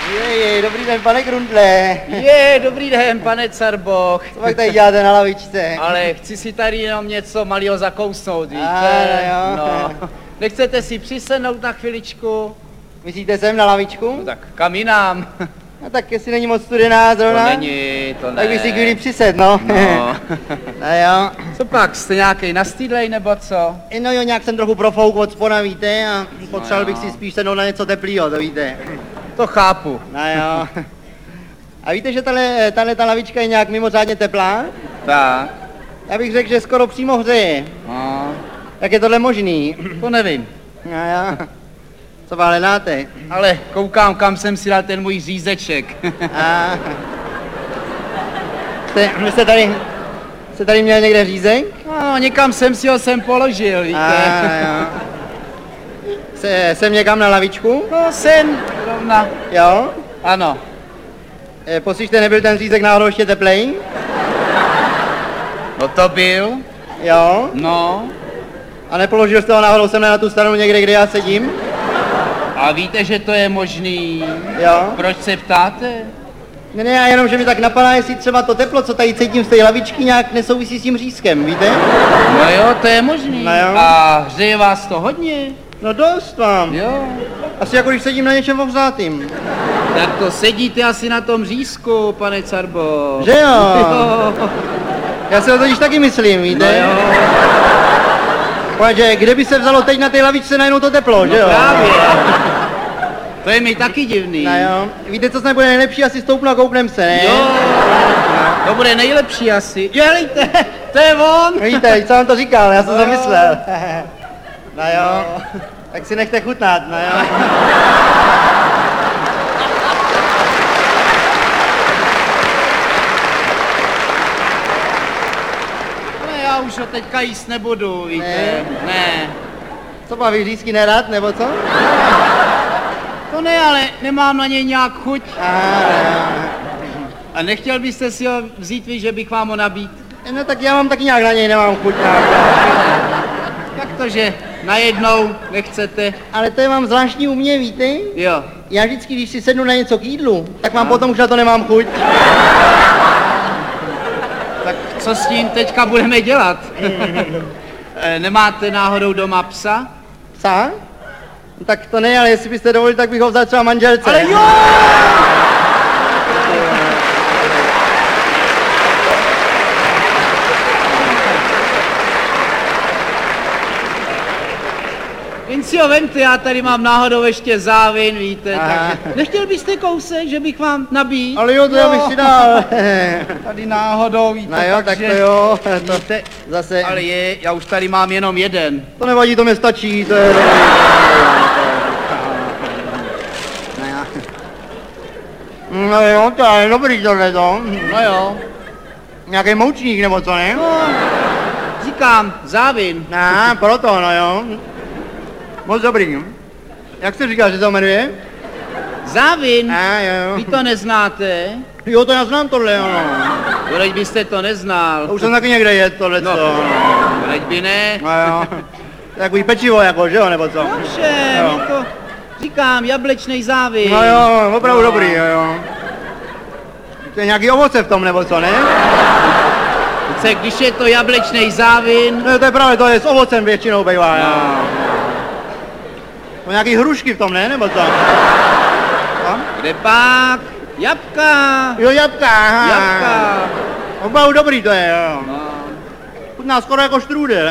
Dobrý den, pane Grundle. Dobrý den, pane Carboch. Co pak tady děláte na lavičce? Ale chci si tady jenom něco malého zakousnout, víte? Jo. No. Nechcete si přisednout na chviličku? Myslíte sem na lavičku? No tak kam jinam? No tak jestli není moc studená zrovna. To ne. Tak by si chvíli přised, no. No. No jo. Co pak, jste nějaký nastýdlej nebo co? No jo, nějak jsem trochu profouk od spona, víte, a potřeboval bych si spíš sednout na něco teplýho, to víte. To chápu. No jo. A víte, že tahle lavička je nějak mimořádně teplá? Tak. Já bych řekl, že skoro přímo hřeje. No. Jak je tohle možný? To nevím. No jo. Co vám hledáte? Ale koukám, kam jsem si dal ten můj řízeček. A... Jste tady měl někde řízek? No, někam jsem si ho sem položil, víte? Jo. Jsem někam na lavičku? No, sem, rovna. Jo? Ano. Poslyšte, nebyl ten řízek náhodou ještě teplej? No to byl. Jo? No. A nepoložil jste ho náhodou sem na tu stranu někde, kde já sedím? A víte, že to je možný? Jo? Proč se ptáte? Ne, já jenom, že mi tak napadá, jestli třeba to teplo, co tady cítím z té lavičky, nějak nesouvisí s tím řízkem, víte? No jo, to je možný. No jo. A hřeje vás to hodně? No dost vám. Jo. Asi jako když sedím na něčem ohřátým. Tak to sedíte asi na tom řízku, pane Carbo. Že jo? Jo. Já si to totiž taky myslím, víte? No jo. Protože kde by se vzalo teď na té lavičce najednou to teplo, že jo? Právě. To je mi taky divný. No jo. Víte, co snad bude nejlepší? Asi stoupnu a koupnem se, ne? Jo. To bude nejlepší asi. Dělejte, to je on. Víte, co vám to říkal, já jsem zamyslel. No jo. Tak si nechte chutnat, no jo. Ale já už ho teďka jíst nebudu, víte. Ne. Co baví řízky nerad, nebo co? To ne, ale nemám na něj nějak chuť. Aha. A nechtěl byste si ho vzít vy, že bych vám ho nabít? No tak já mám taky nějak na něj, nemám chuť nějak. Jak to, že najednou nechcete? Ale to je vám zvláštní u mě, víte? Jo. Já vždycky, když si sednu na něco k jídlu, tak mám potom už na to nemám chuť. Tak co s tím teďka budeme dělat? Nemáte náhodou doma psa? Psa? No tak to ne, ale jestli byste dovolili, tak bych ho vzal třeba manželce. Ale jo! Jen si ho vemte, já tady mám náhodou ještě závin, víte, takže nechtěl byste kousek, že bych vám nabít? Ale jo, to já bych si dal. Tady náhodou, víte, No jo, tak takže, to jo, to víte, zase. ale já už tady mám jenom jeden. To nevadí, to mi stačí, to je dobrý. No jo, to je dobrý tohleto. No jo. Nějaký moučník nebo co, ne? No, říkám, závin. Proto, no jo. Moc dobrý. Jak jste říkal, že to jmenuje? Závin? Jo. Vy to neznáte? Jo, to já znám tohle, jo. Teď byste to neznal. To už jsem taky někde jet, tohleto. No, teď by ne. No jo. Takový pečivo jako, že jo, nebo co? Ovšem, Jo. je to, říkám, jablečný závin. No jo, opravdu dobrý, jo. To je nějaký ovoce v tom, nebo co, ne? Více, když je to jablečný závin, No to je právě, to je s ovocem většinou bývá, jo. no, To nějaký hrušky v tom, ne, nebo co? No? kde pak? Jabka. Jo, jabka, aha. Jabka. Opravdu dobrý to je, jo. No. Chutná skoro jako štrůdel.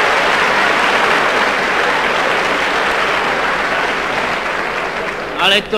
Ale to